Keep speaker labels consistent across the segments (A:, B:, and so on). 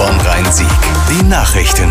A: Bonn-Rhein-Sieg. Die Nachrichten.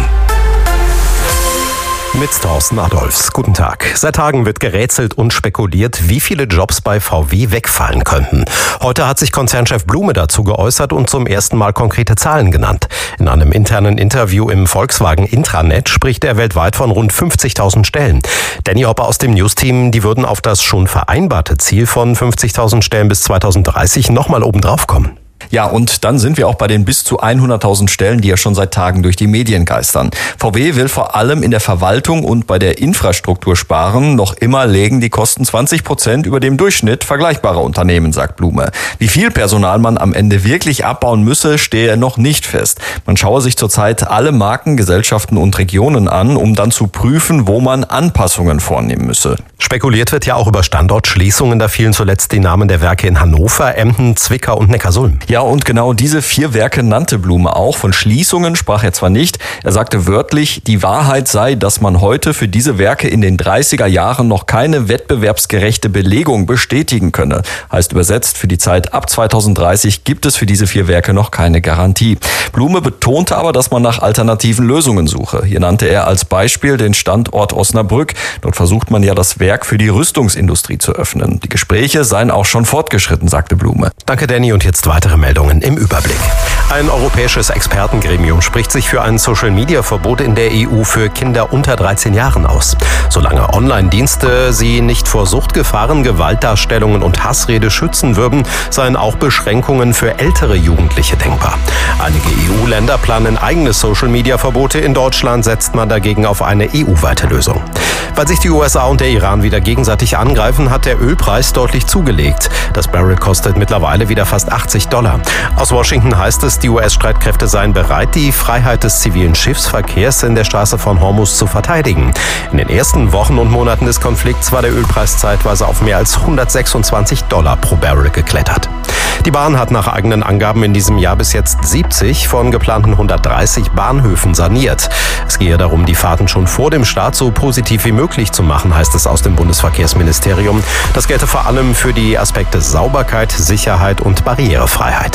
B: Mit Thorsten Adolfs. Guten Tag. Seit Tagen wird gerätselt und spekuliert, wie viele Jobs bei VW wegfallen könnten. Heute hat sich Konzernchef Blume dazu geäußert und zum ersten Mal konkrete Zahlen genannt. In einem internen Interview im Volkswagen Intranet spricht er weltweit von rund 50.000 Stellen. Danny Hopper aus dem News-Team, die würden auf das schon vereinbarte Ziel von 50.000 Stellen bis 2030 nochmal obendrauf kommen.
C: Ja, und dann sind wir auch bei den bis zu 100.000 Stellen, die ja schon seit Tagen durch die Medien geistern. VW will vor allem in der Verwaltung und bei der Infrastruktur sparen. Noch immer legen die Kosten 20% über dem Durchschnitt vergleichbarer Unternehmen, sagt Blume. Wie viel Personal man am Ende wirklich abbauen müsse, stehe noch nicht fest. Man schaue sich zurzeit alle Marken, Gesellschaften und Regionen an, um dann zu prüfen, wo man Anpassungen vornehmen müsse.
B: Spekuliert wird ja auch über Standortschließungen. Da fielen zuletzt die Namen der Werke in Hannover, Emden, Zwickau und Neckarsulm.
C: Ja, und genau diese 4 Werke nannte Blume auch. Von Schließungen sprach er zwar nicht. Er sagte wörtlich, die Wahrheit sei, dass man heute für diese Werke in den 30er Jahren noch keine wettbewerbsgerechte Belegung bestätigen könne. Heißt übersetzt, für die Zeit ab 2030 gibt es für diese 4 Werke noch keine Garantie. Blume betonte aber, dass man nach alternativen Lösungen suche. Hier nannte er als Beispiel den Standort Osnabrück. Dort versucht man ja, das Werk für die Rüstungsindustrie zu öffnen. Die Gespräche seien auch schon fortgeschritten, sagte Blume.
B: Danke, Danny. Und jetzt weitere Meldungen im Überblick. Ein europäisches Expertengremium spricht sich für ein Social-Media-Verbot in der EU für Kinder unter 13 Jahren aus. Solange Online-Dienste sie nicht vor Suchtgefahren, Gewaltdarstellungen und Hassrede schützen würden, seien auch Beschränkungen für ältere Jugendliche denkbar. Einige EU-Länder planen eigene Social-Media-Verbote. In Deutschland setzt man dagegen auf eine EU-weite Lösung. Weil sich die USA und der Iran wieder gegenseitig angreifen, hat der Ölpreis deutlich zugelegt. Das Barrel kostet mittlerweile wieder fast $80. Aus Washington heißt es, die US-Streitkräfte seien bereit, die Freiheit des zivilen Schiffsverkehrs in der Straße von Hormuz zu verteidigen. In den ersten Wochen und Monaten des Konflikts war der Ölpreis zeitweise auf mehr als $126 pro Barrel geklettert. Die Bahn hat nach eigenen Angaben in diesem Jahr bis jetzt 70 von geplanten 130 Bahnhöfen saniert. Es gehe darum, die Fahrten schon vor dem Start so positiv wie möglich zu machen, heißt es aus dem Bundesverkehrsministerium. Das gelte vor allem für die Aspekte Sauberkeit, Sicherheit und Barrierefreiheit.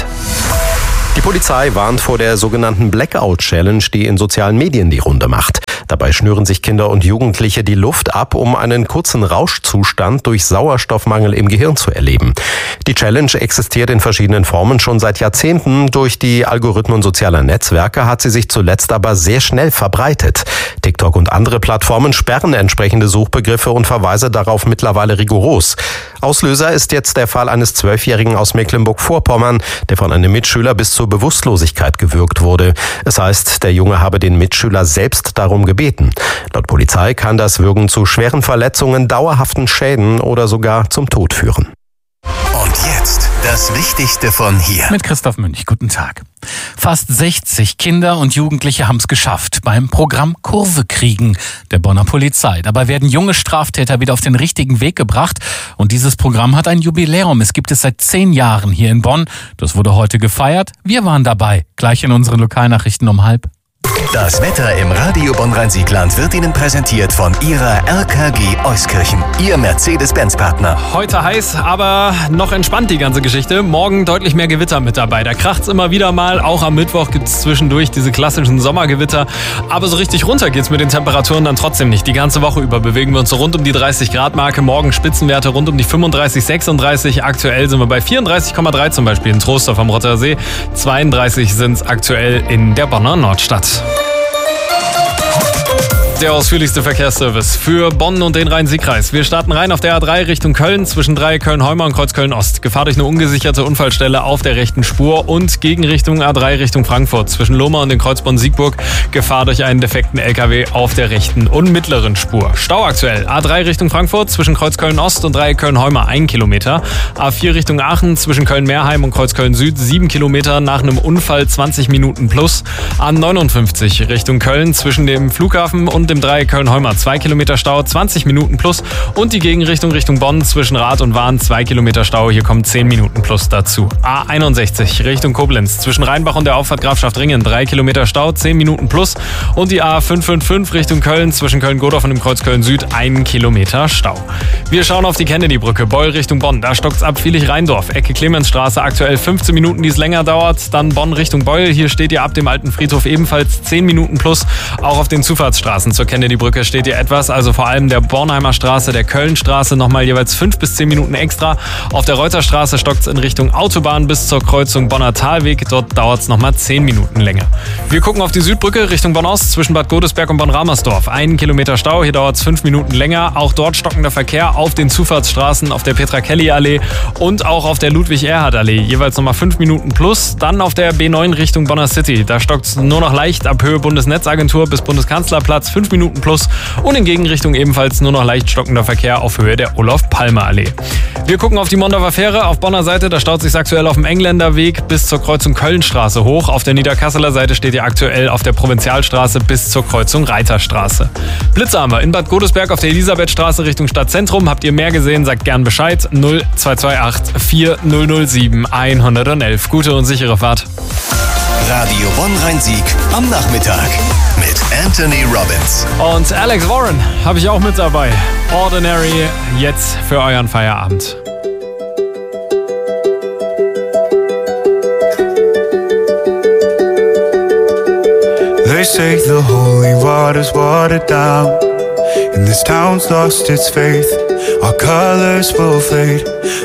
B: Die Polizei warnt vor der sogenannten Blackout-Challenge, die in sozialen Medien die Runde macht. Dabei schnüren sich Kinder und Jugendliche die Luft ab, um einen kurzen Rauschzustand durch Sauerstoffmangel im Gehirn zu erleben. Die Challenge existiert in verschiedenen Formen schon seit Jahrzehnten. Durch die Algorithmen sozialer Netzwerke hat sie sich zuletzt aber sehr schnell verbreitet. TikTok und andere Plattformen sperren entsprechende Suchbegriffe und Verweise darauf mittlerweile rigoros. Auslöser ist jetzt der Fall eines 12-Jährigen aus Mecklenburg-Vorpommern, der von einem Mitschüler bis zur Bewusstlosigkeit gewürgt wurde. Es heißt, der Junge habe den Mitschüler selbst darum gebeten. Laut Polizei kann das Würgen zu schweren Verletzungen, dauerhaften Schäden oder sogar zum Tod führen.
A: Und jetzt das Wichtigste von hier.
D: Mit Christoph Münch, guten Tag. Fast 60 Kinder und Jugendliche haben es geschafft beim Programm Kurve kriegen der Bonner Polizei. Dabei werden junge Straftäter wieder auf den richtigen Weg gebracht. Und dieses Programm hat ein Jubiläum. Es gibt es seit 10 Jahren hier in Bonn. Das wurde heute gefeiert. Wir waren dabei. Gleich in unseren Lokalnachrichten um 12:30.
A: Das Wetter im Radio Bonn-Rhein-Sieg-Land wird Ihnen präsentiert von Ihrer RKG Euskirchen, Ihr Mercedes-Benz-Partner.
E: Heute heiß, aber noch entspannt die ganze Geschichte. Morgen deutlich mehr Gewitter mit dabei. Da kracht's immer wieder mal. Auch am Mittwoch gibt's zwischendurch diese klassischen Sommergewitter. Aber so richtig runter geht's mit den Temperaturen dann trotzdem nicht. Die ganze Woche über bewegen wir uns so rund um die 30-Grad-Marke. Morgen Spitzenwerte rund um die 35, 36. Aktuell sind wir bei 34,3 zum Beispiel in Troisdorf am Rottersee. 32 sind's aktuell in der Bonner Nordstadt. Der ausführlichste Verkehrsservice für Bonn und den Rhein-Sieg-Kreis. Wir starten rein auf der A3 Richtung Köln, zwischen Köln-Heumer und Kreuzköln-Ost. Gefahr durch eine ungesicherte Unfallstelle auf der rechten Spur und Gegenrichtung A3 Richtung Frankfurt, zwischen Lohmar und den Kreuzborn-Siegburg. Gefahr durch einen defekten LKW auf der rechten und mittleren Spur. Stau aktuell. A3 Richtung Frankfurt, zwischen Kreuzköln-Ost und Köln-Heumer 1 Kilometer. A4 Richtung Aachen, zwischen Köln-Meerheim und Kreuzköln-Süd 7 Kilometer, nach einem Unfall 20 Minuten plus. A59 Richtung Köln, zwischen dem Flughafen und und dem Dreieck Köln-Heumar 2 Kilometer Stau, 20 Minuten plus. Und die Gegenrichtung Richtung Bonn zwischen Rath und Wahn 2 Kilometer Stau, hier kommen 10 Minuten plus dazu. A61 Richtung Koblenz zwischen Rheinbach und der Auffahrt Grafschaft-Ringen 3 Kilometer Stau, 10 Minuten plus. Und die A555 Richtung Köln zwischen Köln-Godorf und dem Kreuz Köln-Süd 1 Kilometer Stau. Wir schauen auf die Kennedy-Brücke, Beul Richtung Bonn. Da stockt's ab Vilich-Rheindorf, Ecke Clemensstraße, aktuell 15 Minuten, die es länger dauert. Dann Bonn Richtung Beul, hier steht ihr ab dem alten Friedhof ebenfalls 10 Minuten plus. Auch auf den Zufahrtsstraßen zur Kennedy-Brücke steht ihr etwas, also vor allem der Bornheimer Straße, der Kölnstraße nochmal jeweils 5 bis 10 Minuten extra. Auf der Reuterstraße stockt's in Richtung Autobahn bis zur Kreuzung Bonner Talweg. Dort dauert's nochmal 10 Minuten länger. Wir gucken auf die Südbrücke Richtung Bonn-Ost zwischen Bad Godesberg und Bonn-Ramersdorf. 1 Kilometer Stau, hier dauert's 5 Minuten länger. Auch dort stockender Verkehr auf den Zufahrtsstraßen, auf der Petra-Kelly-Allee und auch auf der Ludwig-Erhard-Allee. Jeweils nochmal 5 Minuten plus. Dann auf der B9 Richtung Bonner City. Da stockt's nur noch leicht ab Höhe Bundesnetzagentur bis Bundeskanzlerplatz, 5 Minuten plus. Und in Gegenrichtung ebenfalls nur noch leicht stockender Verkehr auf Höhe der Olof-Palme-Allee. Wir gucken auf die Mondorfer Fähre. Auf Bonner Seite, da staut sich aktuell auf dem Engländerweg bis zur Kreuzung Kölnstraße hoch. Auf der Niederkasseler Seite steht ihr aktuell auf der Provinzialstraße bis zur Kreuzung Reiterstraße. Blitze haben wir in Bad Godesberg auf der Elisabethstraße Richtung Stadtzentrum. Habt ihr mehr gesehen, sagt gern Bescheid. 0228 4007 111. Gute und sichere Fahrt.
A: Radio Bonn-Rhein-Sieg am Nachmittag mit Anthony Robbins.
E: Und Alex Warren habe ich auch mit dabei. Ordinary jetzt für euren Feierabend.
F: They say the holy water's watered down, and this town's lost its faith. Our colors will fade,